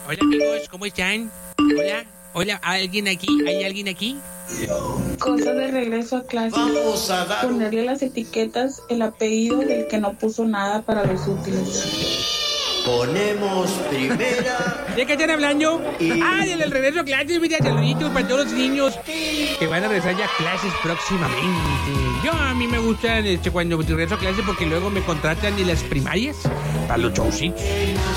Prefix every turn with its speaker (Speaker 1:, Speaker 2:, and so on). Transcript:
Speaker 1: Hola amigos, ¿cómo están? Hola, hola, ¿alguien aquí? ¿Hay alguien aquí?
Speaker 2: Cosa de regreso a clase.
Speaker 3: Vamos a dar
Speaker 2: Ponerle las etiquetas el apellido del que no puso nada para los útiles.
Speaker 3: Ponemos primera.
Speaker 1: ¿De qué están hablando?
Speaker 3: Y-
Speaker 1: Del regreso a clases, mira, saluditos para todos los niños que van a regresar ya a clases próximamente. A mí me gusta cuando regreso a clases porque luego me contratan en las primarias para los showcitos.